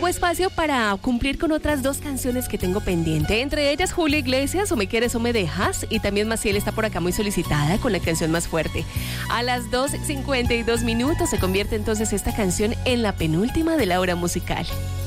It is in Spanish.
espacio para cumplir con otras 2 canciones que tengo pendiente. Entre ellas, Julio Iglesias, O me quieres o me dejas. Y también Maciel está por acá muy solicitada con la canción Más Fuerte. A las 2:52 se convierte entonces esta canción en la penúltima de la hora musical.